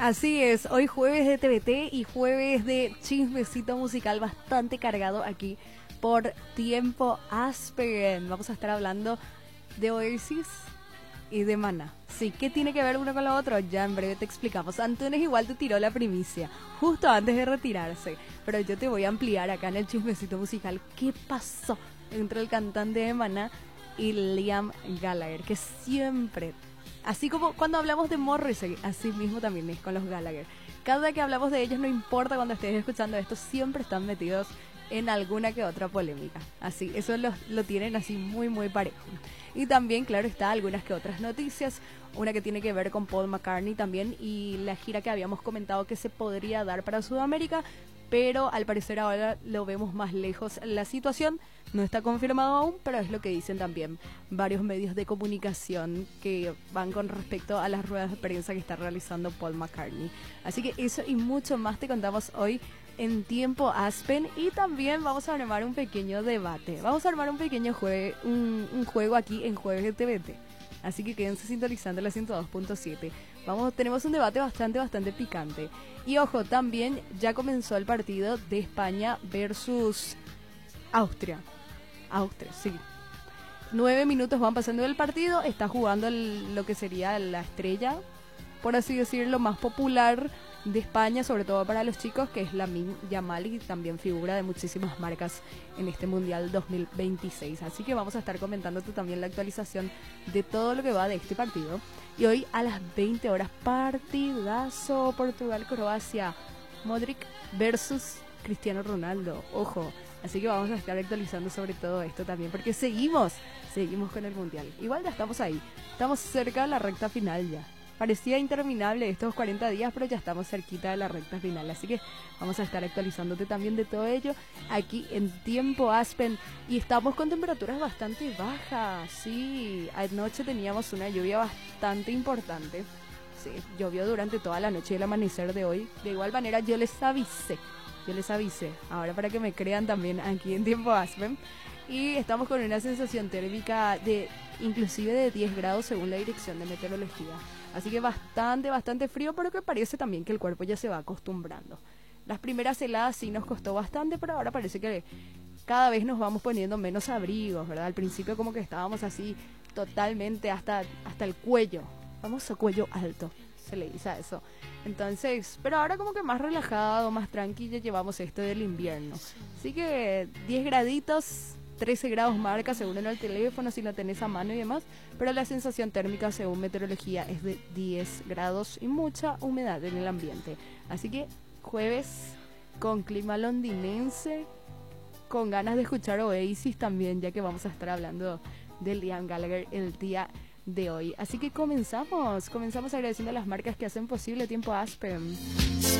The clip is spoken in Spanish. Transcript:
Así es, hoy jueves de TVT y jueves de chismecito musical bastante cargado aquí por Tiempo Aspen. Vamos a estar hablando de Oasis y de Maná. Sí, ¿qué tiene que ver uno con lo otro? Ya en breve te explicamos. Antunes igual te tiró la primicia justo antes de retirarse, pero yo te voy a ampliar acá en el chismecito musical qué pasó entre el cantante de Maná y Liam Gallagher, que siempre, así como cuando hablamos de Morrissey, así mismo también es con los Gallagher. Cada que hablamos de ellos, no importa cuando estés escuchando esto, siempre están metidos en alguna que otra polémica. Así, eso lo tienen así muy, muy parejo. Y también, claro, está algunas que otras noticias. Una que tiene que ver con Paul McCartney también y la gira que habíamos comentado que se podría dar para Sudamérica, pero al parecer ahora lo vemos más lejos. La situación no está confirmado aún, pero es lo que dicen también varios medios de comunicación que van con respecto a las ruedas de prensa que está realizando Paul McCartney. Así que eso y mucho más te contamos hoy en Tiempo Aspen, y también vamos a armar un pequeño debate. Vamos a armar un pequeño un juego aquí en Jueves de TVT. Así que quédense sintonizando la 102.7. Tenemos un debate bastante picante. Y ojo, también ya comenzó el partido de España versus Austria. Austria, sí. 9 minutos van pasando del partido. Está jugando lo que sería la estrella, por así decirlo, más popular de España, sobre todo para los chicos, que es Lamine Yamal, y también figura de muchísimas marcas en este Mundial 2026. Así que vamos a estar comentándote también la actualización de todo lo que va de este partido. Y hoy a las 20 horas, partidazo Portugal-Croacia, Modric versus Cristiano Ronaldo. Ojo, así que vamos a estar actualizando sobre todo esto también, porque seguimos con el Mundial. Igual ya estamos ahí, estamos cerca de la recta final ya. Parecía interminable estos 40 días, pero ya estamos cerquita de la recta final. Así que vamos a estar actualizándote también de todo ello aquí en Tiempo Aspen. Y estamos con temperaturas bastante bajas. Sí, anoche teníamos una lluvia bastante importante. Sí, llovió durante toda la noche y el amanecer de hoy. De igual manera yo les avisé. Ahora para que me crean también aquí en Tiempo Aspen. Y estamos con una sensación térmica de inclusive de 10 grados según la dirección de meteorología. Así que bastante frío, pero que parece también que el cuerpo ya se va acostumbrando. Las primeras heladas sí nos costó bastante, pero ahora parece que cada vez nos vamos poniendo menos abrigos, ¿verdad? Al principio como que estábamos así totalmente hasta el cuello, famoso cuello alto, se le dice a eso. Entonces, pero ahora como que más relajado, más tranquilo llevamos esto del invierno. Así que 10 graditos... 13 grados marca según en el teléfono si la tenés a mano y demás, pero la sensación térmica según meteorología es de 10 grados y mucha humedad en el ambiente. Así que jueves con clima londinense, con ganas de escuchar Oasis también, ya que vamos a estar hablando de Liam Gallagher el día de hoy. Así que comenzamos agradeciendo a las marcas que hacen posible Tiempo Aspen.